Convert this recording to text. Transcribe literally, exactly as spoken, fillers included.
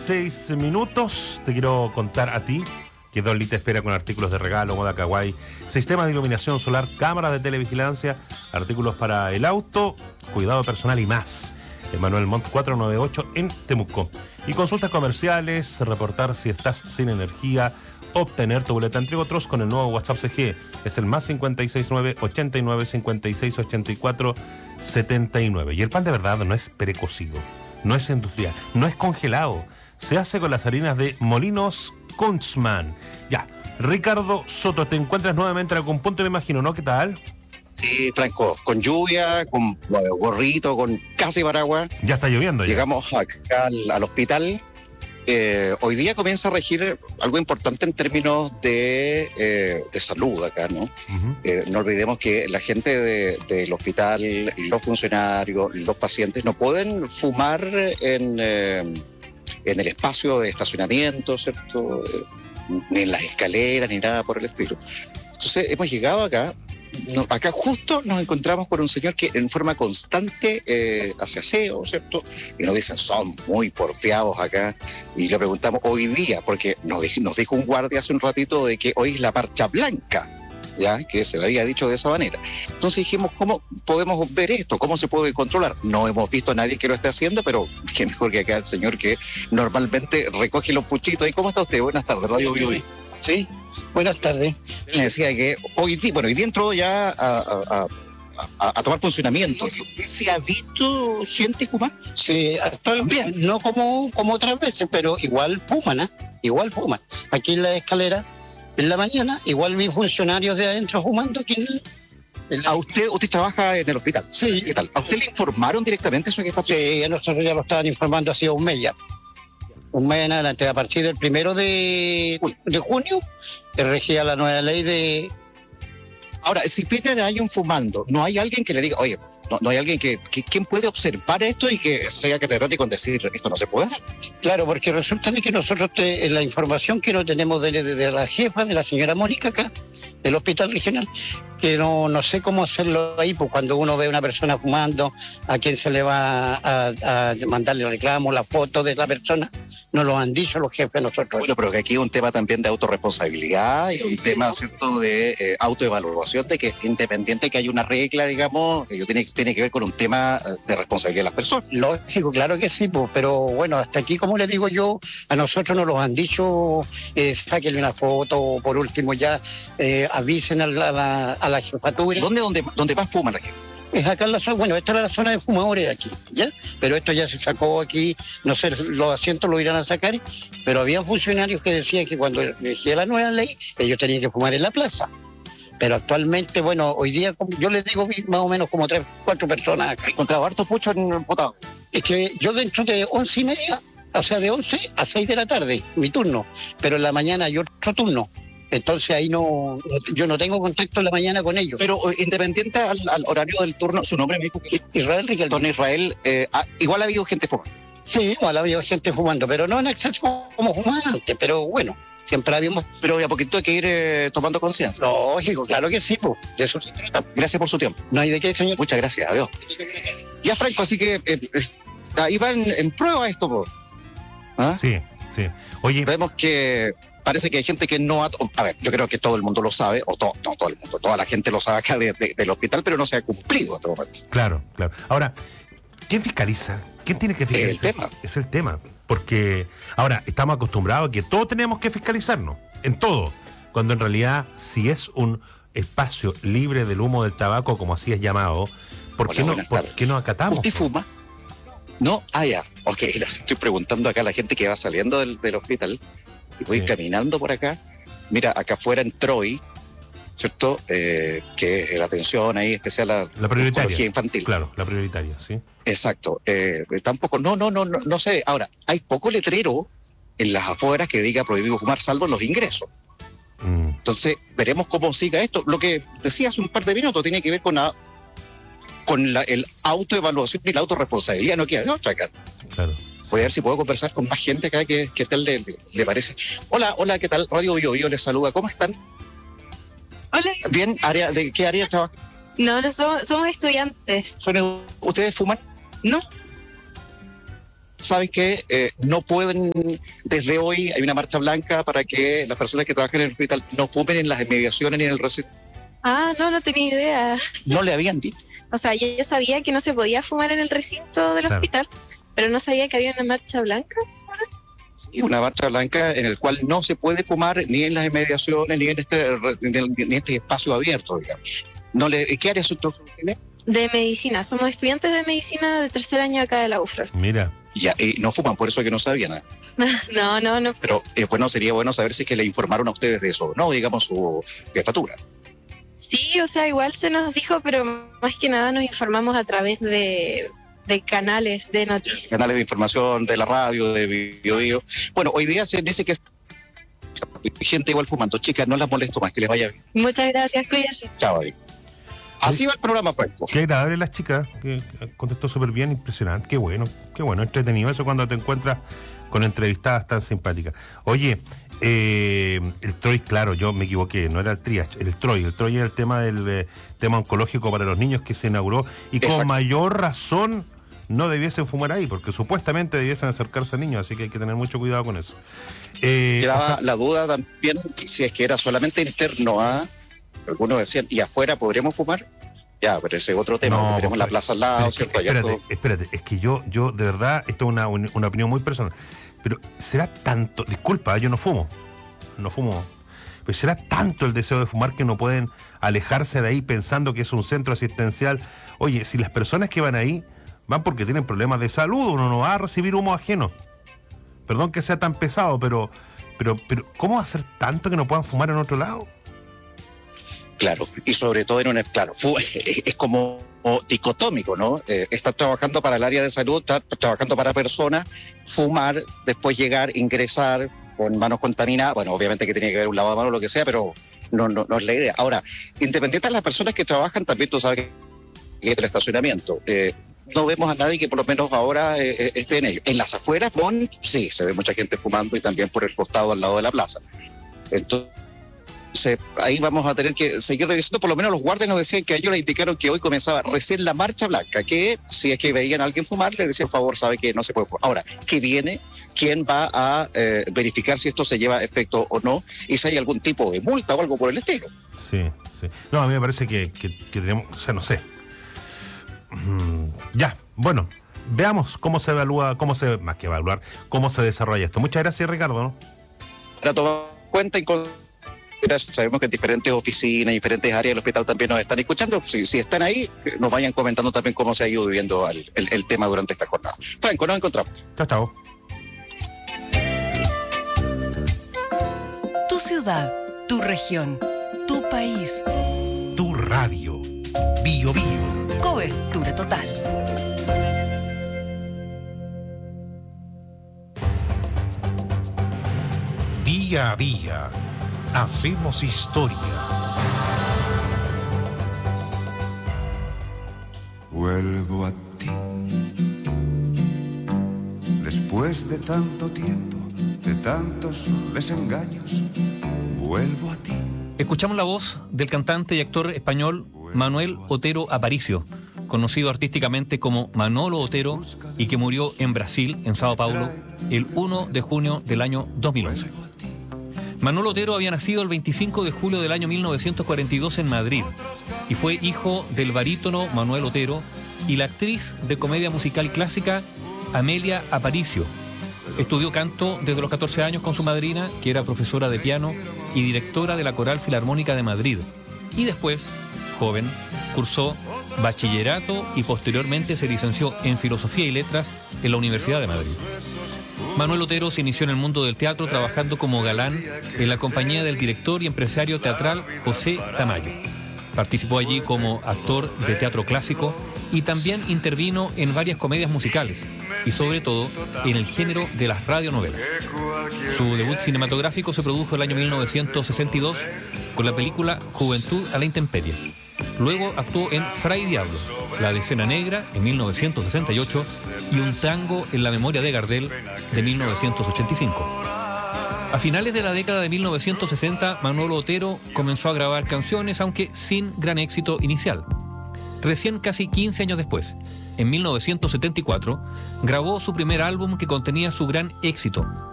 dieciséis minutos. Te quiero contar a ti que Don Lee te espera con artículos de regalo, moda kawaii, sistemas de iluminación solar, cámaras de televigilancia, artículos para el auto, cuidado personal y más. Emanuel Montt cuatrocientos noventa y ocho en Temuco. Y consultas comerciales, reportar si estás sin energía, obtener tu boleta entre otros con el nuevo WhatsApp C G. Es el más cincuenta y seis nueve, ochenta y nueve, cincuenta y seis, ochenta y cuatro, setenta y nueve. Y el pan de verdad no es precocido, no es industrial, no es congelado. Se hace con las harinas de Molinos Kunzmann. Ya, Ricardo Soto, te encuentras nuevamente en algún punto, me imagino, ¿no? ¿Qué tal? Sí, Franco, con lluvia, con bueno, gorrito, con casi paraguas. Ya está lloviendo ya. Llegamos acá al, al hospital. Eh, hoy día comienza a regir algo importante en términos de, eh, de salud acá, ¿no? Uh-huh. Eh, no olvidemos que la gente de, del hospital, los funcionarios, los pacientes, no pueden fumar en, eh, en el espacio de estacionamiento, ¿cierto? Eh, ni en las escaleras, ni nada por el estilo. Entonces, hemos llegado acá. No, acá justo nos encontramos con un señor que en forma constante eh, hace aseo, ¿cierto? Y nos dicen, son muy porfiados acá. Y le preguntamos hoy día, porque nos dijo, nos dijo un guardia hace un ratito de que hoy es la marcha blanca, ya que se le había dicho de esa manera. Entonces dijimos, ¿cómo podemos ver esto? ¿Cómo se puede controlar? No hemos visto a nadie que lo esté haciendo, pero qué mejor que acá el señor que normalmente recoge los puchitos. ¿Y cómo está usted? Buenas tardes, Radio Bio. Sí, buenas tardes. Me decía que hoy día, bueno, hoy día entró ya a, a, a, a tomar funcionamiento. ¿Se ha visto gente fumar? Sí, actualmente, no como, como otras veces, pero igual fuman, ¿eh? Igual fuman. Aquí en la escalera, en la mañana, igual vi funcionarios de adentro fumando aquí en el... ¿A usted, usted trabaja en el hospital? Sí. ¿Qué tal? ¿A usted le informaron directamente eso que pasó? Sí, a nosotros ya lo estaban informando hace un mes ya. Un mes en adelante, a partir del primero de, de junio, que regía la nueva ley de... Ahora, si pillan a alguien fumando, ¿no hay alguien que le diga, oye, no, no hay alguien que, que... ¿Quién puede observar esto y que sea catedrático en decir, esto no se puede hacer? Claro, porque resulta de que nosotros, te, la información que no tenemos de, de, de la jefa, de la señora Mónica acá, del hospital regional, que no, no sé cómo hacerlo ahí, pues cuando uno ve a una persona fumando, a quién se le va a, a mandarle el reclamo, la foto de la persona, nos lo han dicho los jefes nosotros. Bueno, pero que aquí es un tema también de autorresponsabilidad y un tema, ¿cierto?, de eh, autoevaluación, de que independiente que haya una regla, digamos, ello tiene, tiene que ver con un tema de responsabilidad de las personas. Lógico, claro que sí, pues, pero bueno, hasta aquí, como le digo yo, a nosotros nos lo han dicho, eh, sáquenle una foto, por último ya eh, avisen a la, a la, a la jefatura. ¿Dónde, dónde, dónde más fuman la gente? Es acá en la zona, bueno, esta era la zona de fumadores aquí, ¿ya? Pero esto ya se sacó aquí, no sé, los asientos lo irán a sacar, pero había funcionarios que decían que cuando regía la nueva ley, ellos tenían que fumar en la plaza. Pero actualmente, bueno, hoy día, yo les digo más o menos como tres, cuatro personas acá. ¿He encontrado harto pucho en el botado? Es que yo dentro de once y media, o sea, de once a seis de la tarde, mi turno, pero en la mañana hay otro turno. Entonces ahí no, yo no tengo contacto en la mañana con ellos. Pero independiente al, al horario del turno, su nombre me dijo que Israel Riquelme. Don Israel, eh, ah, igual ha habido gente fumando. Sí, igual ha habido gente fumando, pero no en exceso como fumaba antes, pero bueno, siempre habíamos... Pero de a poquito hay que ir eh, tomando conciencia. Lógico, claro que sí, pues, de eso se trata. Gracias por su tiempo. No hay de qué, señor. Muchas gracias, adiós. Ya, Franco, así que eh, ahí va en, en prueba esto, po. ¿Ah? Sí, sí. Oye, vemos que parece que hay gente que no ha... A ver, yo creo que todo el mundo lo sabe, o todo, no todo el mundo, toda la gente lo sabe acá de, de, del hospital, pero no se ha cumplido hasta el momento. Claro, claro. Ahora, ¿quién fiscaliza? ¿Quién tiene que fiscalizar? Es el tema. Es el tema. Porque ahora estamos acostumbrados a que todos tenemos que fiscalizarnos, en todo. Cuando en realidad, si es un espacio libre del humo del tabaco, como así es llamado, ¿por, Hola, qué, no, ¿por qué no acatamos? ¿Usted fuma? No, ah, ya. Ok, les estoy preguntando acá a la gente que va saliendo del, del hospital. Y voy sí. caminando por acá. Mira, acá afuera en Troy, ¿cierto? Eh, que es la atención ahí especial a la prioritaria infantil. Claro, la prioritaria, sí. Exacto. Eh, tampoco, no, no, no, no, no sé. Ahora, hay poco letrero en las afueras que diga prohibido fumar, salvo en los ingresos. Mm. Entonces, veremos cómo siga esto. Lo que decía hace un par de minutos tiene que ver con la, con la el autoevaluación y la autorresponsabilidad. No queda de otra acá. Claro. Voy a ver si puedo conversar con más gente acá que, que tal le, le parece. Hola, hola, ¿qué tal? Radio Bio Bio les saluda. ¿Cómo están? Hola. Bien, área, ¿de qué área trabajan? No, no somos, somos estudiantes. ¿Son, ¿Ustedes fuman? No. saben que eh, no pueden, desde hoy hay una marcha blanca para que las personas que trabajan en el hospital no fumen en las inmediaciones ni en el recinto. Ah, no, no tenía idea. No le habían dicho. O sea, yo, yo sabía que no se podía fumar en el recinto del Claro. hospital, pero no sabía que había una marcha blanca. Y una marcha blanca en el cual no se puede fumar ni en las inmediaciones ni en este, ni en este espacio abierto, digamos. No le, ¿qué área usted tiene? De medicina, somos estudiantes de medicina de tercer año acá de la U F R O. Mira, Ya, y no fuman, por eso es que no sabían. ¿eh? No, no, no. Pero eh, bueno, sería bueno saber si es que le informaron a ustedes de eso, no, digamos, su jefatura. Sí, o sea, igual se nos dijo, pero más que nada nos informamos a través de, de canales de noticias. Canales de información, de la radio, de Bio Bio. Bueno, hoy día se dice que gente igual fumando. Chicas, no las molesto más, que les vaya bien. Muchas gracias, cuídense. Chao, ahí. Así va el programa, Franco. qué agradable las chicas, que contestó súper bien, impresionante, qué bueno, qué bueno, entretenido eso cuando te encuentras con entrevistadas tan simpáticas. Oye, eh, el Troy, claro, yo me equivoqué, no era el Triage, el Troy, el Troy era el tema del eh, tema oncológico para los niños que se inauguró y con Exacto. mayor razón no debiesen fumar ahí, porque supuestamente debiesen acercarse a niños, así que hay que tener mucho cuidado con eso. Eh, Quedaba ojalá- la duda también si es que era solamente interno a... Algunos decían, ¿y afuera podríamos fumar? Ya, pero ese es otro tema, No, porque tenemos pues, la plaza al lado, Pero es que, ¿cierto? Allá espérate, todo- espérate, es que yo, yo de verdad, esto es una, una opinión muy personal, pero será tanto, disculpa, yo no fumo, no fumo, pero será tanto el deseo de fumar que no pueden alejarse de ahí pensando que es un centro asistencial. Oye, si las personas que van ahí van porque tienen problemas de salud, uno no va a recibir humo ajeno. Perdón que sea tan pesado, pero, pero, pero ¿cómo hacer tanto que no puedan fumar en otro lado? Claro, y sobre todo en un... Claro, fu- es, es como dicotómico, ¿no? Eh, estar trabajando para el área de salud, estar trabajando para personas, fumar, después llegar, ingresar con manos contaminadas. Bueno, obviamente que tiene que haber un lavado de manos o lo que sea, pero no, no, no es la idea. Ahora, independiente de las personas que trabajan, también tú sabes que el estacionamiento. Eh, no vemos a nadie que por lo menos ahora eh, esté en ello. En las afueras, bon, sí, se ve mucha gente fumando y también por el costado al lado de la plaza. Entonces, ahí vamos a tener que seguir revisando. Por lo menos los guardias nos decían que a ellos les indicaron que hoy comenzaba recién la marcha blanca, que si es que veían a alguien fumar, les decían, por favor, sabe que no se puede fumar. Ahora, ¿qué viene? ¿Quién va a eh, verificar si esto se lleva a efecto o no? Y si hay algún tipo de multa o algo por el estilo. Sí, sí. No, a mí me parece que, que, que tenemos, o sea, no sé. Mm, ya, bueno, veamos cómo se evalúa, cómo se, más que evaluar, cómo se desarrolla esto. Muchas gracias, Ricardo, ¿no? Para tomar cuenta en consideración, sabemos que en diferentes oficinas, diferentes áreas del hospital también nos están escuchando. Si, si están ahí, que nos vayan comentando también cómo se ha ido viviendo el, el, el tema durante esta jornada. Franco, nos encontramos. Chao, chao. Tu ciudad, tu región, tu país. Tu radio. Bio Bio. Cobertura total. Día a día. Hacemos historia. Vuelvo a ti. Después de tanto tiempo, de tantos desengaños, vuelvo a ti. Escuchamos la voz del cantante y actor español Manuel Otero Aparicio, conocido artísticamente como Manolo Otero y que murió en Brasil, en Sao Paulo, el primero de junio del año dos mil once. Manolo Otero había nacido el veinticinco de julio del año mil novecientos cuarenta y dos en Madrid y fue hijo del barítono Manuel Otero y la actriz de comedia musical clásica Amelia Aparicio. Estudió canto desde los catorce años con su madrina, que era profesora de piano y directora de la Coral Filarmónica de Madrid. Y después, joven, cursó bachillerato y posteriormente se licenció en Filosofía y Letras en la Universidad de Madrid. Manuel Otero se inició en el mundo del teatro trabajando como galán en la compañía del director y empresario teatral José Tamayo. Participó allí como actor de teatro clásico y también intervino en varias comedias musicales y sobre todo en el género de las radionovelas. Su debut cinematográfico se produjo el año mil novecientos sesenta y dos con la película Juventud a la Intemperie. Luego actuó en Fray Diablo, La Decena Negra en mil novecientos sesenta y ocho y Un tango en la memoria de Gardel de mil novecientos ochenta y cinco. A finales de la década de mil novecientos sesenta, Manolo Otero comenzó a grabar canciones, aunque sin gran éxito inicial. Recién casi quince años después, en mil novecientos setenta y cuatro, grabó su primer álbum que contenía su gran éxito,